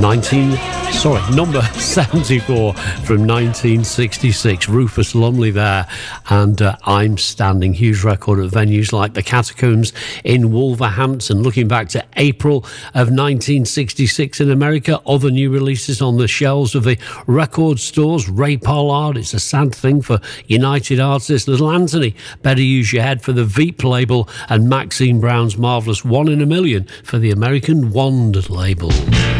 Number 74 from 1966. Rufus Lumley there, and I'm Standing. Huge record at venues like the Catacombs in Wolverhampton. Looking back to April of 1966 in America, other new releases on the shelves of the record stores. Ray Pollard, It's a Sad Thing for United Artists. Little Anthony, Better Use Your Head for the Veep label, and Maxine Brown's marvellous One in a Million for the American Wand label.